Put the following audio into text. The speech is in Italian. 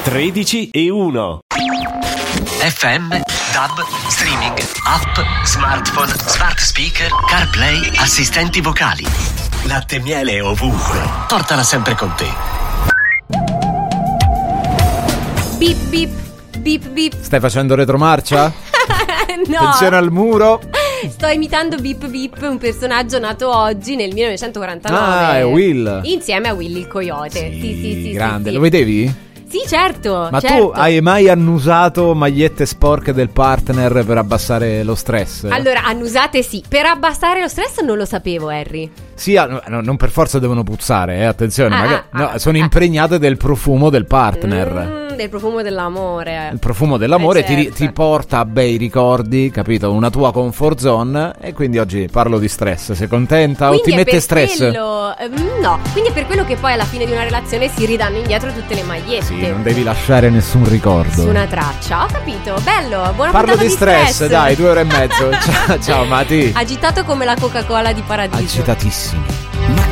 13:1. FM, DAB, streaming, app, smartphone, smart speaker, CarPlay, assistenti vocali. Latte e miele ovunque. Portala sempre con te. Bip bip, bip bip. Stai facendo retromarcia? No. Attenzione al muro. Sto imitando Bip Bip, un personaggio nato oggi nel 1949. Ah, è Will. Insieme a Willy il coyote. Sì, grande. sì. Lo vedevi? Sì, certo. Ma certo. tu hai mai annusato magliette sporche del partner per abbassare lo stress? Allora, annusate sì. Per abbassare lo stress non lo sapevo, Harry. Sì, non per forza devono puzzare, attenzione. Ah, sono impregnate del profumo del partner. Del profumo dell'amore. Il profumo dell'amore certo. ti porta a bei ricordi, capito? Una tua comfort zone. E quindi oggi parlo di stress. Sei contenta Quindi o ti mette per stress? Quello, no, quindi è per quello che poi alla fine di una relazione si ridanno indietro tutte le magliette. Sì, non devi lasciare nessun ricordo. Su una traccia, ho capito. Bello, buona Parlo puntata di stress, dai, 2 ore e mezzo. Ciao Mati. Agitato come la Coca-Cola di Paradiso. Agitatissimi.